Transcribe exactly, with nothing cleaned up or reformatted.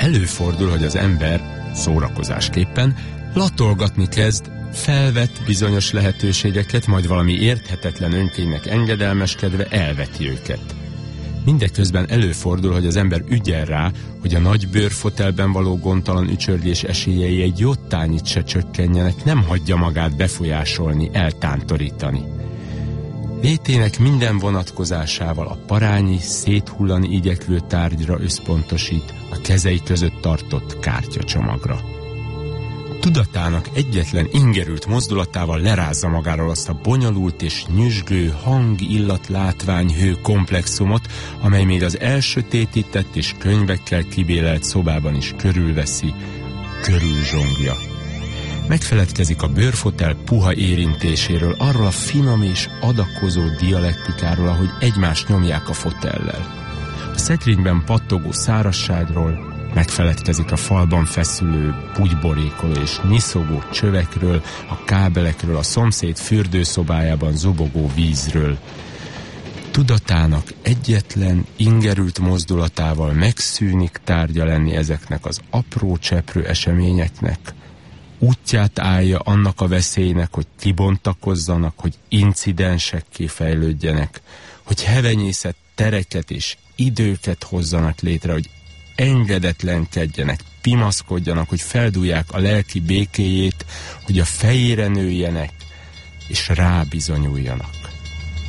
előfordul, hogy az ember szórakozásképpen latolgatni kezd, felvet bizonyos lehetőségeket, majd valami érthetetlen önkénynek engedelmeskedve elveti őket. Mindeközben előfordul, hogy az ember ügyel rá, hogy a nagy bőrfotelben való gondtalan ücsörgés esélyei egy jottányit se csökkenjenek, nem hagyja magát befolyásolni, eltántorítani. Létének minden vonatkozásával a parányi, széthullani igyekvő tárgyra összpontosít, a kezei között tartott kártyacsomagra. Tudatának egyetlen ingerült mozdulatával lerázza magáról azt a bonyolult és nyüzsgő hang, illat, látvány, hő komplexumot, amely még az elsötétített és könyvekkel kibélelt szobában is körülveszi, körülzsongja. Megfeledkezik a bőrfotel puha érintéséről, arról a finom és adakozó dialektikáról, ahogy egymást nyomják a fotellel. A szekrényben pattogó szárazságról, megfeledkezik a falban feszülő, bugyborékoló és nyiszogó csövekről, a kábelekről, a szomszéd fürdőszobájában zubogó vízről. Tudatának egyetlen, ingerült mozdulatával megszűnik tárgya lenni ezeknek az apró cseprő eseményeknek, útját állja annak a veszélynek, hogy kibontakozzanak, hogy incidensekké fejlődjenek, hogy hevenyészet tereket és időket hozzanak létre, hogy engedetlenkedjenek, pimaszkodjanak, hogy feldúlják a lelki békéjét, hogy a fejére nőjenek és rábizonyuljanak.